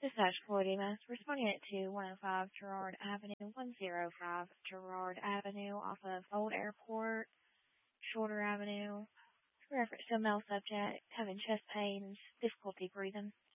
Dispatch Floridimas, responding to 105 Gerard Avenue, 105 Gerard Avenue off of Old Airport, Shorter Avenue. Reference to a male subject having chest pain and difficulty breathing.